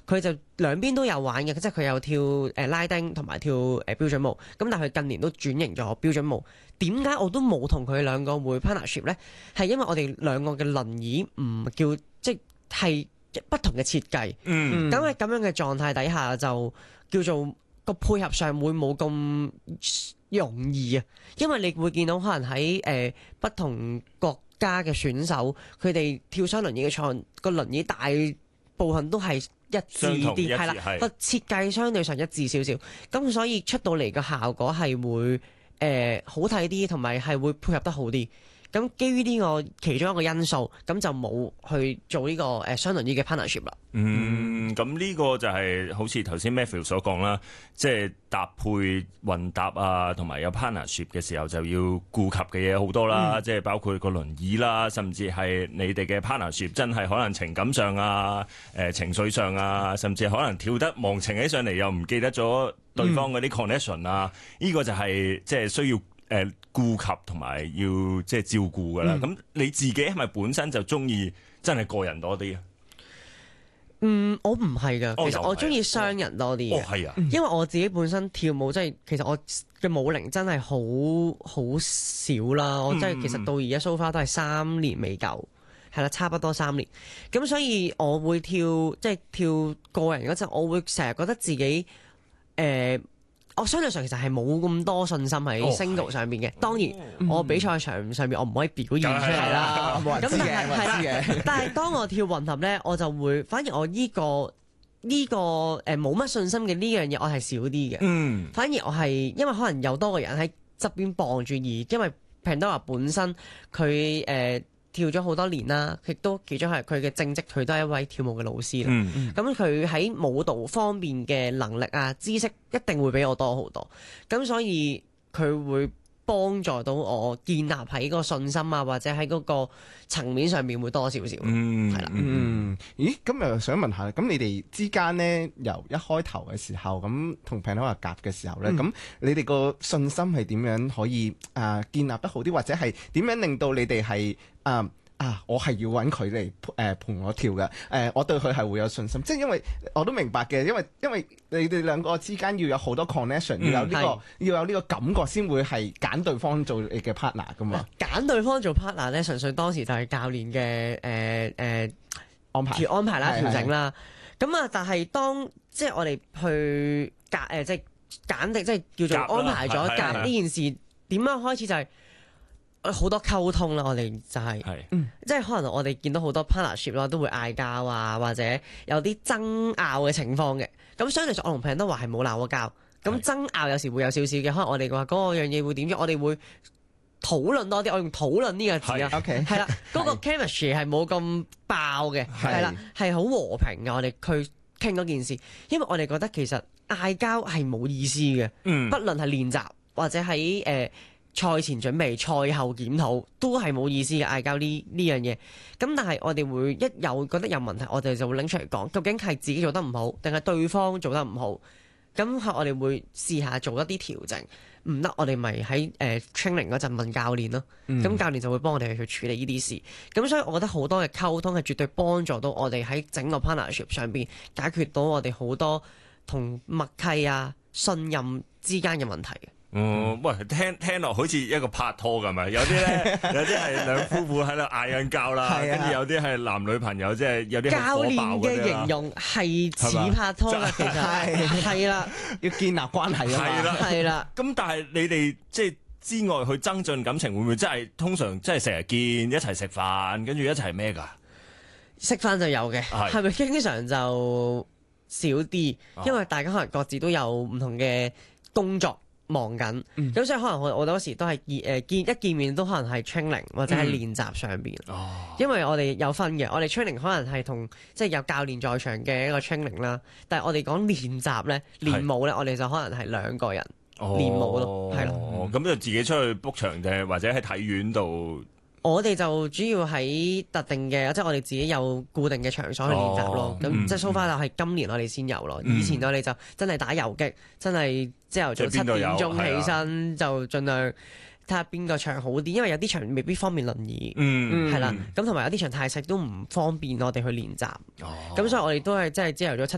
佢就兩邊都有玩嘅，即係佢有跳拉丁同埋跳標準舞。咁但係佢近年都轉型咗標準舞。點解我都冇同佢兩個會 partnership 咧？係因為我哋兩個嘅輪椅唔叫即係不同嘅設計。咁喺咁樣嘅狀態底下，就叫做個配合上會冇咁容易啊。因為你會見到可能喺不同國家嘅選手，佢哋跳雙輪椅嘅賽，個輪椅大部分都係一致啲，係啦，個設計相對上一致少少，咁所以出到嚟嘅效果係會好睇啲，同埋係會配合得好啲。咁基於呢個其中一個因素，咁就冇去做呢個雙輪椅嘅 partnership 啦。 咁呢個就係好似頭先 Matthew 所講啦，即係搭配混搭啊，同埋有 partnership 嘅時候就要顧及嘅嘢好多啦，即係包括個輪椅啦，甚至係你哋嘅 partnership 真係可能情感上啊、情緒上啊，甚至可能跳得忘情起上嚟又唔記得咗對方嗰啲 connection 啊，呢個就係即係需要顧及同埋要即係照顧噶啦。咁你自己係咪本身就中意真係個人多啲啊？ 我唔係噶，其實我中意雙人多啲嘅。 係啊， 因為我自己本身跳舞即係其實我嘅舞齡真係好少啦。我真係其實到而家 so far 都係3年未夠，係啦，差不多3年。咁所以我會跳即係跳個人嗰陣，我會成日覺得自己我相對上其實係冇咁多信心喺 single 上面嘅。當然，我比賽場上面我唔可以表現出嚟啦。 冇人知嘅，冇人知嘅。 但係當我跳混合咧，我就會反而我呢個冇乜信心嘅呢樣嘢，我係少啲嘅。反而我係因為可能有多個人喺側邊傍住，而因為 Pandora 本身佢跳咗好多年啦，亦都其中係佢嘅正職，佢都係一位跳舞嘅老師啦。咁佢喺舞蹈方面嘅能力啊、知識一定會比我多好多。咁所以佢會幫助到我建立喺個信心啊，或者喺嗰個層面上面會多少少。係啦。 咦？咁又想問下，咁你哋之間呢，由一開頭嘅時候咁同 Pandora 夾嘅時候呢，咁你哋個信心係點樣可以建立得好啲，或者係點樣令到你哋係我係要揾佢嚟陪我跳嘅，我對佢係會有信心，即係因為我都明白嘅，因為你哋兩個之間要有好多 connection，要有呢個感覺先會係揀對方做你嘅 partner 噶嘛。揀對方做 partner 咧，純粹當時就係教練嘅安排啦、調整啦。咁啊，但係當即係我哋去即係揀定，即係叫做安排咗夾呢件事點樣開始就係。好多溝通啦，我哋就係，即係可能我哋見到好多 partnership 啦，都會嗌交啊，或者有啲爭拗嘅情況嘅。咁相對上，我同 Pandora 係冇鬧過交。咁爭拗有時會有少少嘅，可能我哋話嗰個樣嘢會點樣，我哋會討論多啲。我用討論呢個字啊，係啦，嗰個 chemistry 係冇咁爆嘅，係啦，係好和平嘅。我哋去傾嗰件事，因為我哋覺得其實嗌交係冇意思嘅，不論係練習或者喺賽前準備、賽後檢討都係冇意思嘅，嗌交呢樣嘢。咁但係我哋會一有覺得有問題，我哋就會拎出嚟講，究竟係自己做得唔好，定係對方做得唔好？咁我哋會試下做一啲調整，唔得我哋咪喺training 嗰陣問教練咯。咁教練就會幫我哋去處理呢啲事。咁所以我覺得好多嘅溝通係絕對幫助到我哋喺整個 partnership 上邊解決到我哋好多同默契啊、信任之間嘅問題嘅。 喂，聽落好似一個拍拖咁啊！有啲咧，有啲係兩夫婦喺度嗌緊交啦，跟住有啲係男女朋友，即係有啲教練嘅形容係似拍拖啦，其實係啦， 要建立關係啊嘛， 係啦。 咁但係你哋即係之外去增進感情，會唔會真係通常真係成日見一齊食飯，跟住一齊咩㗎？ 食飯就有嘅，係咪經常就少啲？因為大家可能各自都有唔同嘅工作。忙緊，咁所以可能我多時都係一見面都可能係 training 或者係練習上邊，因為我哋有分嘅，我哋 training 可能係同即係有教練在場嘅一個 training 啦，但係我哋講練習咧、練舞咧，我哋就可能係2個人練舞咯，係咯。 咁就自己出去 book 場定或者喺體院度？ 我哋就主要喺特定嘅，即係我哋自己有固定嘅場所去練習咯。咁即係 so far 就係今年我哋先有咯。以前我哋就真係打游擊，真係朝頭早7點鐘起身就盡量睇下邊個場好啲，因為有啲場未必方便輪椅，係啦。咁同埋有啲場太細都唔方便我哋去練習。咁所以我哋都係即係朝頭早7